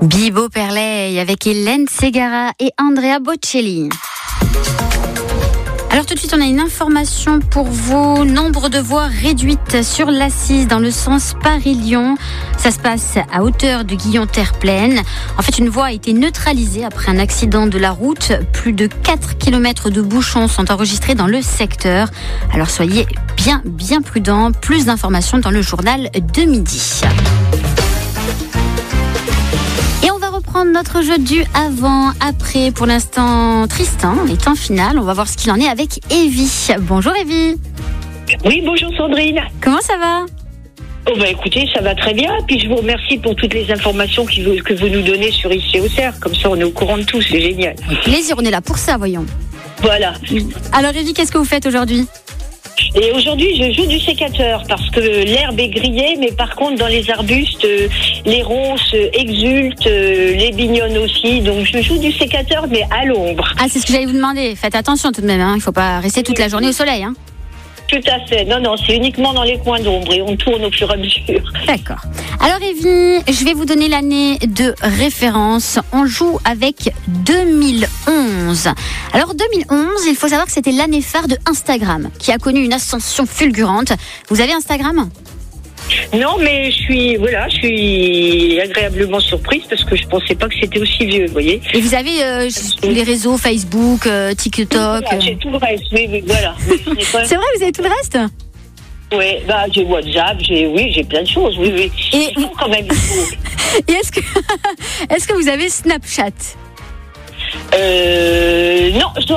Bibo Perley avec Hélène Ségara et Andrea Bocelli. Alors tout de suite, on a une information pour vous. Nombre de voies réduites sur l'A6 dans le sens Paris-Lyon. Ça se passe à hauteur de Guillon-Terre-Pleine. En fait, une voie a été neutralisée après un accident de la route. Plus de 4 km de bouchons sont enregistrés dans le secteur. Alors soyez bien prudents. Plus d'informations dans le journal de midi. Et on va reprendre notre jeu du avant-après. Pour l'instant, Tristan est en finale. On va voir ce qu'il en est avec Evie. Bonjour Evie. Oui, bonjour Sandrine. Comment ça va ? Oh bah écoutez, ça va très bien. Puis je vous remercie pour toutes les informations que vous nous donnez sur ici au cerf. Comme ça, on est au courant de tout. C'est génial. Avec plaisir, on est là pour ça, voyons. Voilà. Alors Evie, qu'est-ce que vous faites aujourd'hui ? Et aujourd'hui, je joue du sécateur parce que l'herbe est grillée, mais par contre, dans les arbustes, les ronces exultent, les bignonnes aussi. Donc, je joue du sécateur, mais à l'ombre. Ah, c'est ce que j'allais vous demander. Faites attention tout de même, hein. Il ne faut pas rester toute la journée au soleil. Hein. Tout à fait. Non, c'est uniquement dans les coins d'ombre et on tourne au fur et à mesure. D'accord. Alors Evie, je vais vous donner l'année de référence. On joue avec 2011. Alors 2011, il faut savoir que c'était l'année phare de Instagram, qui a connu une ascension fulgurante. Vous avez Instagram ? Non, mais je suis agréablement surprise parce que je pensais pas que c'était aussi vieux, vous voyez. Et vous avez les réseaux Facebook, TikTok. Voilà, j'ai tout le reste, oui, voilà. C'est vrai, vous avez tout le reste ? Oui, j'ai WhatsApp, j'ai plein de choses, oui. Et il faut quand même. Et est-ce que vous avez Snapchat ? Non, je dois